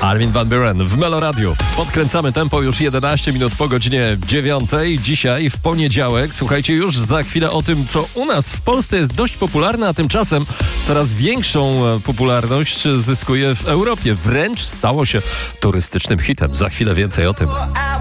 Armin van Buuren w Meloradiu. Podkręcamy tempo już 11 minut po godzinie 9. Dzisiaj w poniedziałek. Słuchajcie, już za chwilę o tym, co u nas w Polsce jest dość popularne, a tymczasem coraz większą popularność zyskuje w Europie. Wręcz stało się turystycznym hitem. Za chwilę więcej o tym.